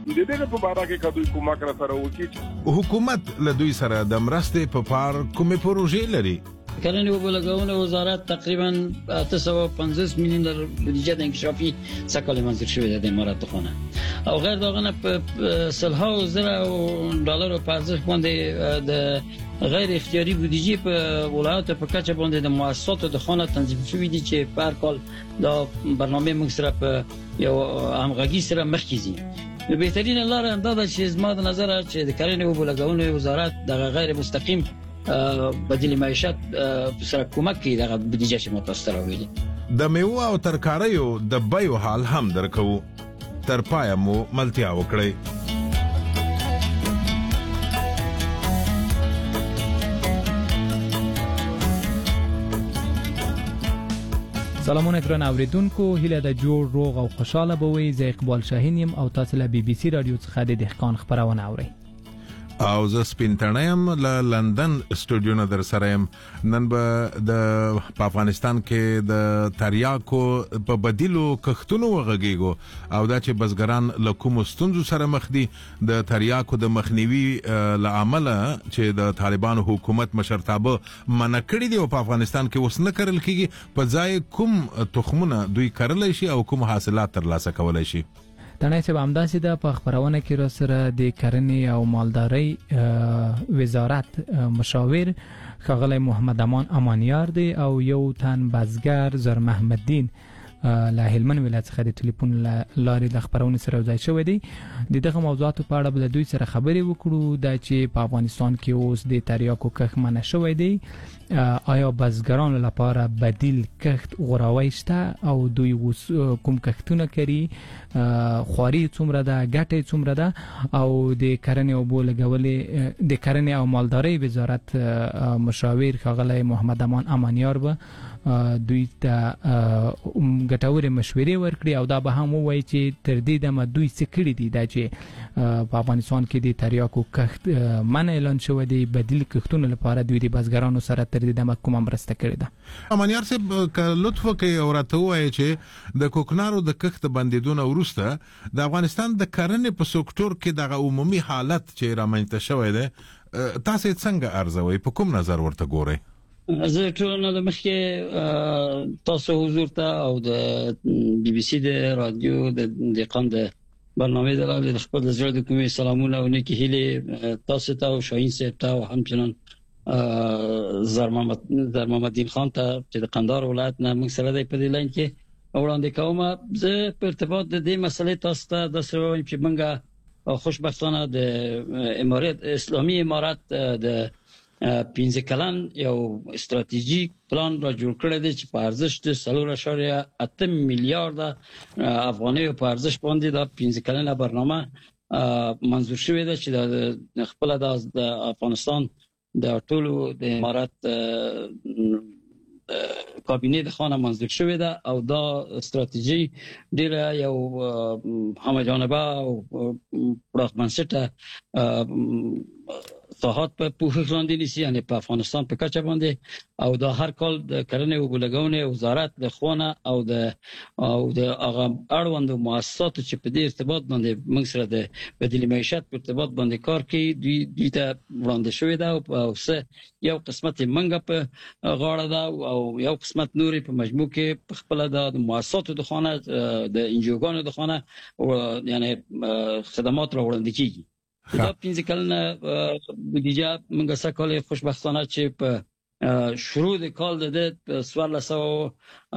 د دې په اړه کې کدوې کومک را سره وکړي. حکومت له دوی سره د مرستې په پار کومې پروژې لري؟ کرنې او بلګونه وزارت تقریبا 850 میلیون بودجه د انکشافي سکه‌ل منظور شوی د امارات خونه او غیر داغه په سلها و زره دلار په ارزښت باندې د غیر اختیاري بودجه په ولایت په کچه باندې د مؤسساتو د خانه تنظیم شوی دي چې په هر کال دا برنامه موږ سره په یو همغږي سره مخکې ځي. بهترین لار دا ده چې زما د نظر چې د کرنې او بلګونه وزارت د غیر مستقیم بدیل معیشت سره کومک کوي دغه بودجه چې متوسط راوړي. د میوه او ترکاریو د بیو حال هم درکو. تر پای مو ملتیا وکړئ. سلامونه ګران اوریدونکو، هیله د جوړ روغ او خوشاله بوي. زه اقبال شاهین یم او تاسو له بي بي سي رادیو څخه د دهقان خبرونه اورئ. او زه سپینتنیم له لندن استودیو نه در سره یم. نن به په افغانستان کې د تریاکو په بدیلو کښتونو وغږیږو او دا چې بزګران له کومو ستونزو سره مخ دي. د تریاکو د مخنیوي له امله چې د طالبانو حکومت مشرتابه منع کړی دی او په افغانستان کې اوس نه کرل کیږي، په ځای کوم تخمونه دوی کرلی شي او کوم حاصلات ترلاسه کولای شي. تنه چې همداسې ده په خبرونه کې را سره د کرنې او مالدارۍ وزارت مشاور ښاغلی محمد امان امانیار دی او یو تن بزګر زر محمد دین له هلمند ولایت څخه د ټلیفون لارې د خبرونې سره ځای شوی دی. د دغه موضوعاتو په اړه به دوی سره خبرې وکړو. دا چې په افغانستان کې اوس د تریاکو کښت منع شوی دی، آیا بزګرانو لپاره بدیل کښت غوراوی شته او دوی اوس کوم کښتونه کوي، خواري څومره ده، ګټه څومره ده، او د کرنې او بولګولې د کرنې او مالدارۍ وزارت مشاور ښاغلی محمد امان امانیار به دوی ته ګټورې مشورې ورکړي او دا به هم ووایي چې تر دې دمه دوی څه کړي دي. دا چې په افغانستان کې د تریاکو کښت منع اعلان شوی دی، بدیل کښتونو لپاره دوی د بزګرانو سره تر دې دمه کومه مرسته کړې ده. امانیار صاحب که لطف وکړئ او راته ووایي چې د کوکنارو د کښت بندیدونه وروسته د افغانستان د کرنې په سکتور کې دغه عمومي حالت چې رامنځته شوی دی تاسو څنګه ارزوئ، په کوم نظر ورته ګورئ؟ زه ټول نه مخکې تاسو حضور ته او د بي بي سي د رادیو د دهقان د برنامه د لارې د خپل زړه د کومې سلامونه او نیکی هیلې تاسو ته او شاهین صاحب ته او همچنان زر محمد دین خان ته چې د قندهار ولایت نه موږ سره دی په دې لاین کې وړاندې کوم. زه په ارتباط د دې مسلې تاسو ته د سره وایم چې موږ خوشبختانه د امارات اسلامي امارات د 15 کلن یو استراتیژیک پلان را جوړ کړی دی چې په ارزښت 4.8 میلیارډ افغانۍ په ارزښت باندې دا 15 کلنه برنامه منظور شوې ده چې د خپل د افغانستان د ټولو د امارات کابینه د خانه منظور شوې ده او دا استراتیژي ډیره یو همه جانبه او پراخ بنسټه صحات په پوښښ لاندې نیسي، یعنی په افغانستان په کچه باندې او دا هر کال د کرنې او بلګونې وزارت د خونه او د هغه اړوند مؤسساتو چې په دې ارتباط باندې موږ سره د بدیل معیشت په ارتباط باندې کار کوي دوی ته وړاندې شوې ده او څه یو قسمت منګه په غاړه ده او یو قسمت نوري په مجموع کې په خپل د مؤسساتو د خانه د انجوګانو د خانه یعنی خدمات را وړاندې کیږي. دا 15 کلنه بودجه موږ سکه‌ل خوشبختانه چې په شروع د کال د 1415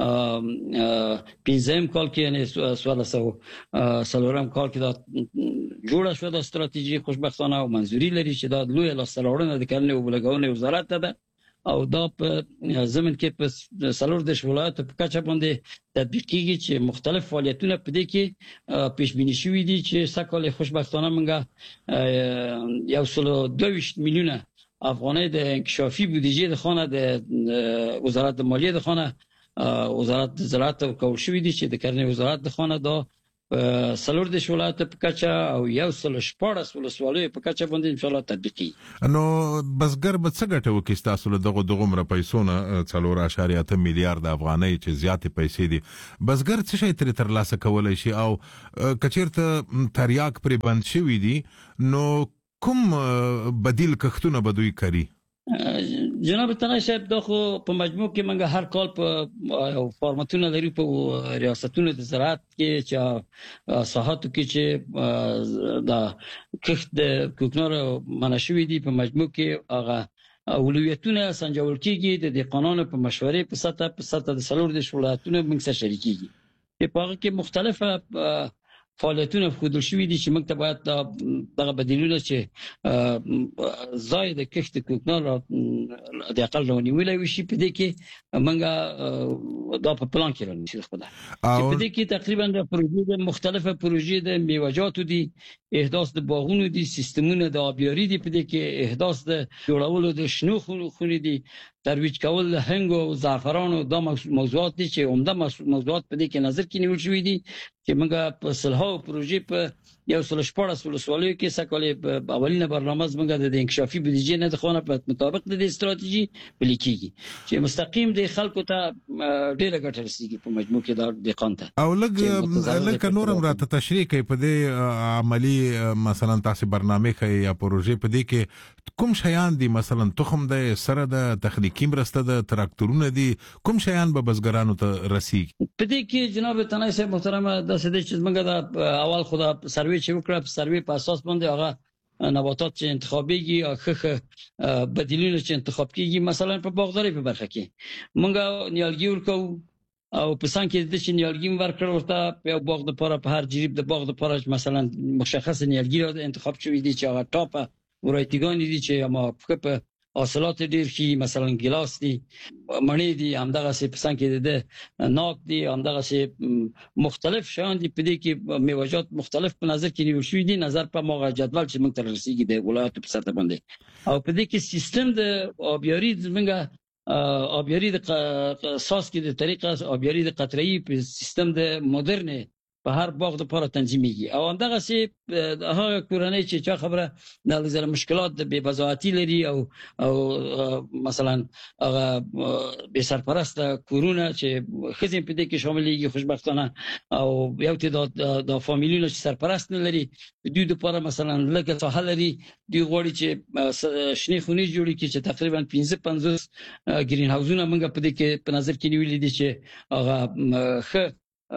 کال کې یعنی 1400 سلورم کال کې دا جوړه شو د استراتیژي خوشبختانه او منځوري لري چې دا لوی لاسته راوړنه د کرنې او بلګونې وزارت ته ده او دا په زمين کې په سلور د ولایتو په کچه باندې تطبیق کیږي چې مختلف فعالیتونه په دې کې پیش بینی شوي دي چې سکه‌ل خوشبختانه موږ 122 میلیونه افغانۍ د انکشافي بودجه د خانه د وزارت مالیه د خانه وزارت زراعت او کول شوی دي چې د کرنې وزارت د خانه دا سلور د ولایت په کچه او یو سل شپارس ولسوالیو په کچه باندې ان شاء الله تطبیقي. نو بزګر به څه ګټه وکړي تاسو له دغه عمر پیسو نه 4.8 میلیارډ افغانۍ چې زیاتې پیسې دي بزګر څه شي تر لاسه کولای شي او کچیرته تریاک پر بند شوی دي نو کوم بدیل کښتونه بدوي کوي؟ جناب تنای صاحب دا خو په مجموع کې منګه هر کال په فارماتونه لري په ریاستونو د زراعت کې چې ساحاتو کې چې دا کښت د کوکنار منشوي دي په مجموع کې هغه اولویتونه سنجول کېږي د قانون په مشورې په سطح د سلور د ولایتونو موږ سره شریکيږي په هغه کې مختلفه فعالیتونه خودل شوې دي چې موږ ته باید دغه بدیلونه چې زاید کښت کوکنار د اقل رونیولای وشي په دې کې موږ دا په پلان کې رانیسو خدای په دې کې تقریبا د پروژې مختلفه پروژې د میوه‌جاتو دي احداث د باغونو دي سیستمونه د آبیاري دي په دې کې احداث د جوړولو د شنو خونې دي ترویج کول د هنګ او زعفران او د موضوعات دي چې عمده موضوعات په دې کې نظر کې نیول شوی دي چې موږ په سلهاو پروژې په یو سل شپارس ولسوالیو کې سکهاله په اولینه برنامه موږ د انکشافي بودیجې نه د خونه په مطابق د استراتیژي پلي کیږي چې مستقیم د خلکو ته ډیره ګټه رسیږي په مجموع کې د قانته او لږ نورم راته تشریح کوي په دې عملی مثلا تاسو برنامه کوي یا پروژې په دې کې کوم شیان دي مثلا تخم د سره د تخنیکی مرسته د تراکتورونه دي کوم شیان به بزګرانو ته رسیږي په دې کې جناب تنای صاحب محترم د سده چې موږ د اول خدا سروې چې وکړه په سروې په اساس باندې هغه نباتات چې انتخابيږي او خخه بدیلونه چې انتخاب کیږي مثلا په باغداري په برخه کې موږ نیالګي ورکو او په سان کې د نیالګي ورکړ ورته په باغ د پاره په هر جریب د باغ د پاره مثلا مشخص نیالګي انتخاب شوی دي چې هغه ټاپه ورایتګان دي چې ما په حاصلات ډیر شي مثلا ګلاس دي مڼې دي همدغه سي پسان کې د ناک دي همدغه سي مختلف شان دي په دې کې میوه‌جات مختلف په نظر کې نیول شوی دي نظر په موغه جدول چې موږ تر رسیدي د ولایت په سطح باندې او په دې کې سیستم د آبیاري زمونږه آبیاري د اساس کې د طریقه آبیاري د قطره‌ای په سیستم د مدرن په هر باغ د پاره تنظیميږي او همدغه سي هغه کورنۍ چې چا خبره د لږه مشکلات د بې بضاعتي لري او مثلا هغه به سرپرست کورونه چې خزم په دې کې شاملېږي خوشبختانه او یو تعداد د فامیلونو چې سرپرست نه لري دوی د پاره مثلا لکه ساحل لري دوی غواړي چې شنه خونې جوړي کې چې تقریبا 15 ګرین هاوسونه موږ په دې کې په نظر کې نیولې دي چې هغه خ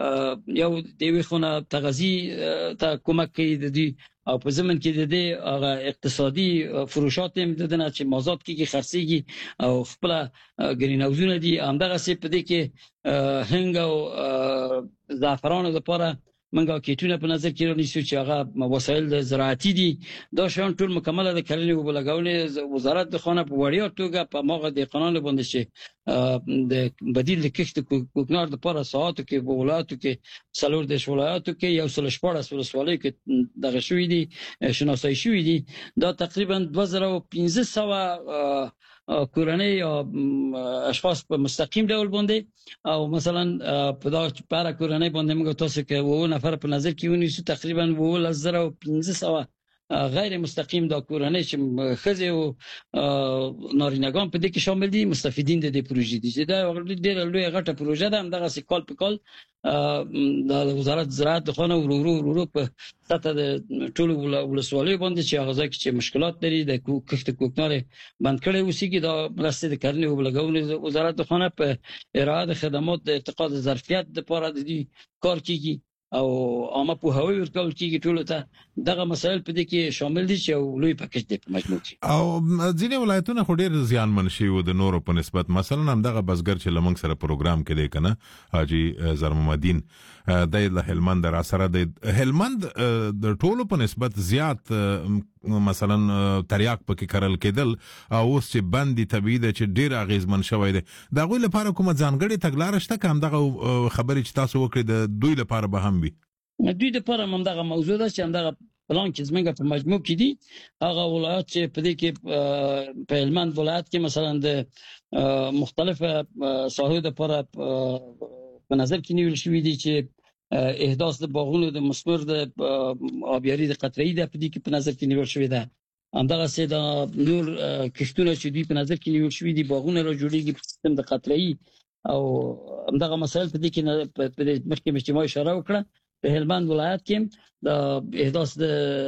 یو دیوی خونه تغذی ته کومک کوي د دې او په زمن کې د دې هغه اقتصادي فروشات هم د نه چې مازاد کېږي خرڅيږي او خپل ګرین هاوسونه دي همدغه سي په دې کې هنګ او زعفرانو لپاره منګه کېټونه په نظر کې رانیسو چې هغه وسایل د زراعتي دي دا شان ټول مکمله د کرنې او بلګاونې وزارت د خانه په وړیا توګه په ماغه د قانون باندې چې د بدیل د کښت کوکنار د پاره ساعتو کې په ولایتو کې سلور د ولایتو کې یو سل شپارس ولسوالۍ کې دغه شوې دي شناسایی شوې دي دا تقریبا 2500 کورنۍ او اشخاص په مستقیم ډول باندې او مثلا په دا لپاره کورنۍ باندې موږ تاسو کې وو نفر په نظر کې ونیسو تقریبا 2500 غیر مستقیم دا کورنۍ چې خزه او نارینگان په دې کې شامل دي مستفیدین د دې پروژې دي دا ډېر لوی غټه پروژه ده همدغه سکول په کال د وزارت زراعت د خانه ورو په سطح د ټولو ولسوالیو باندې چې هغه ځکه چې مشکلات لري د کښت کوکنار بند کړي اوسېږي دا مرسته د کرنې او بلګاونې وزارت د خانه په ارائه د خدمات د ارتقاء ظرفیت لپاره د کار کوي او عامه په هوی ورکول کېږي ټول ته دغه مسایل په دې کې شامل دي چې لوی پکیج دی په مجموع کې او ځینې ولایتونه خو ډېر زیانمن شي و د نورو په نسبت مثلا هم دغه بزګر چې لمنګ سره پروګرام کې دی کنه حاجی زرمحمدین د هلمند را سره د هلمند د ټولو په نسبت زیات مثلا تریاک پکې کرل کېدل او اوس چې بندي طبيعي ده چې ډېر اغیزمن شوی دی دا غوې لپاره کومه ځانګړې تګلارې شته کوم دغه خبرې چې تاسو وکړي د دوی لپاره به هم وي دوی لپاره هم دغه موضوع ده چې هم دغه پلان کې زمونږ په مجموع کې دي هغه ولایت چې په دې کې په هلمند ولایت کې مثلا د مختلفه ساحو لپاره په نظر کې نیول شوی دي چې احداث د باغونو د مثمر د آبیاري د قطره‌ای د پدې کې په نظر کې نیول شوې ده. همدغه سه د نور کښتونه چې دوی په نظر کې نیول شوې دي باغونه را جوړیږي په سیستم د قطره‌ای او همدغه مسایل په دې کې په مخکې اجتماعي اشاره وکړه. په هلمند ولایت کې د احداث د